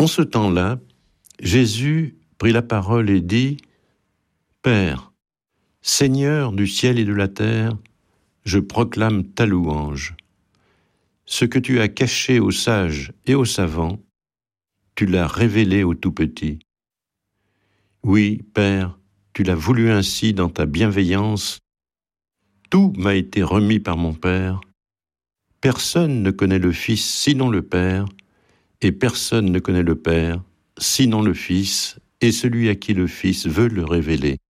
En ce temps-là, Jésus prit la parole et dit : « Père, Seigneur du ciel et de la terre, je proclame ta louange. Ce que tu as caché aux sages et aux savants, tu l'as révélé aux tout-petits. Oui, Père, tu l'as voulu ainsi dans ta bienveillance. Tout m'a été remis par mon Père. Personne ne connaît le Fils sinon le Père, et personne ne connaît le Père sinon le Fils, et celui à qui le Fils veut le révéler.